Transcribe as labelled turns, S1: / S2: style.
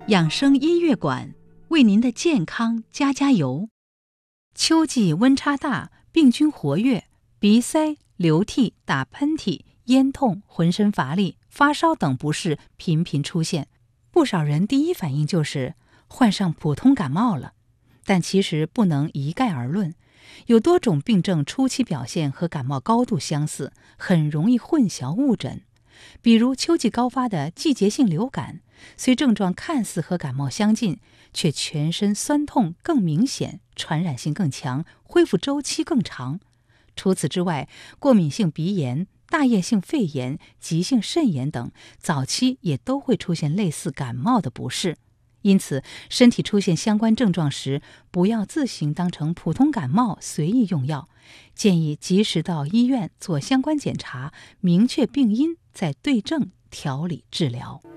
S1: 养生音乐馆为您的健康加油。秋季温差大，病菌活跃，鼻塞、流涕、打喷嚏、咽痛、浑身乏力、发烧等不适频频出现，不少人第一反应就是患上普通感冒了。但其实不能一概而论，有多种病症初期表现和感冒高度相似，很容易混淆误诊。比如秋季高发的季节性流感，虽症状看似和感冒相近，却全身酸痛更明显，传染性更强，恢复周期更长。除此之外，过敏性鼻炎、大叶性肺炎、急性肾炎等早期也都会出现类似感冒的不适。因此，身体出现相关症状时，不要自行当成普通感冒随意用药，建议及时到医院做相关检查，明确病因，再对症调理治疗。